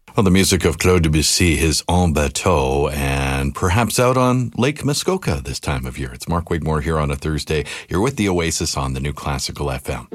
Well, the music of Claude Debussy, his En Bateau, and perhaps out on Lake Muskoka this time of year. It's Mark Wigmore here on a Thursday. You're with the Oasis on the New Classical FM.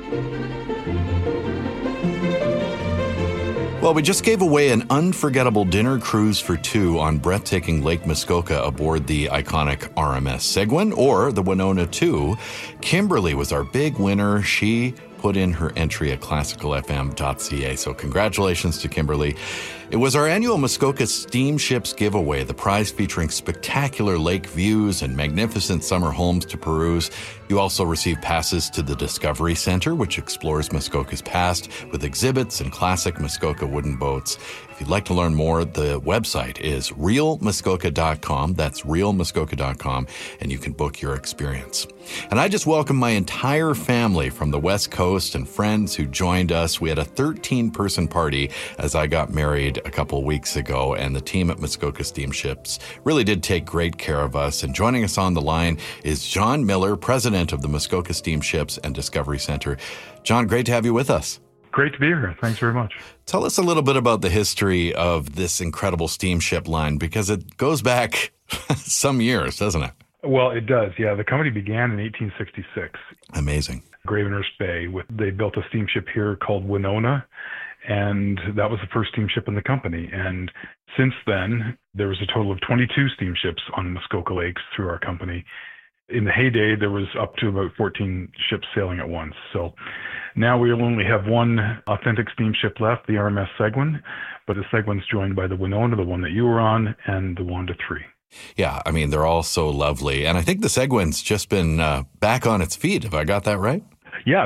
Well, we just gave away an unforgettable dinner cruise for two on breathtaking Lake Muskoka aboard the iconic RMS Seguin or the Winona 2. Kimberly was our big winner. She put in her entry at classicalfm.ca. So congratulations to Kimberly. It was our annual Muskoka Steamships giveaway, the prize featuring spectacular lake views and magnificent summer homes to peruse. You also receive passes to the Discovery Center, which explores Muskoka's past with exhibits and classic Muskoka wooden boats. If you'd like to learn more, the website is realmuskoka.com. That's realmuskoka.com, and you can book your experience. And I just welcome my entire family from the West Coast and friends who joined us. We had a 13-person party as I got married a couple weeks ago, and the team at Muskoka Steamships really did take great care of us. And joining us on the line is John Miller, president of the Muskoka Steamships and Discovery Center. John, great to have you with us. Great to be here. Thanks very much. Tell us a little bit about the history of this incredible steamship line, because it goes back some years, doesn't it? Well, it does. Yeah, the company began in 1866. Amazing. Gravenhurst Bay. They built a steamship here called Winona, and that was the first steamship in the company. And since then, there was a total of 22 steamships on Muskoka Lakes through our company. In the heyday, there was up to about 14 ships sailing at once. So now we only have one authentic steamship left, the RMS Seguin, but the Seguin's joined by the Winona, the one that you were on, and the Wanda 3. Yeah, I mean, they're all so lovely. And I think the Seguin's just been back on its feet. Have I got that right? Yeah,